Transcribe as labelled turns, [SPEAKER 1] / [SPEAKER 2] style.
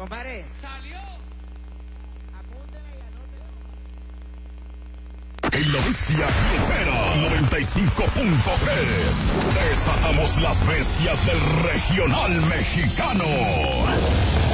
[SPEAKER 1] Compadre.
[SPEAKER 2] Salió.
[SPEAKER 1] Apúntele y anótele.
[SPEAKER 3] En la bestia Lotera 95.3 desatamos las bestias del regional mexicano.